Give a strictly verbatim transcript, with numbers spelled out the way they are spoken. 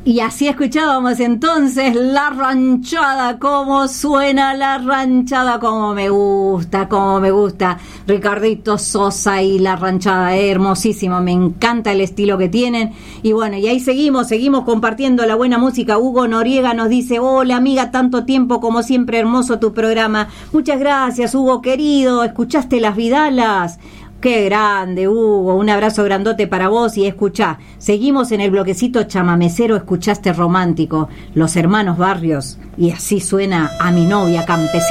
Y así escuchábamos entonces La Ranchada, cómo suena La Ranchada, cómo me gusta, cómo me gusta Ricardito Sosa y La Ranchada, eh, hermosísimo, me encanta el estilo que tienen. Y bueno, y ahí seguimos, seguimos compartiendo la buena música. Hugo Noriega nos dice: hola amiga, tanto tiempo, como siempre hermoso tu programa. Muchas gracias, Hugo querido, ¿escuchaste Las Vidalas? Qué grande, Hugo, un abrazo grandote para vos. Y escuchá, seguimos en el bloquecito chamamecero, escuchaste romántico, Los Hermanos Barrios, y así suena A mi novia campesina.